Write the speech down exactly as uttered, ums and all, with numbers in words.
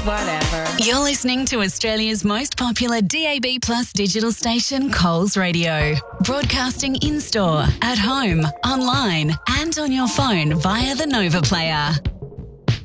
Whatever. You're listening to Australia's most popular D A B Plus digital station, Coles Radio. Broadcasting in-store, at home, online and on your phone via the Nova Player.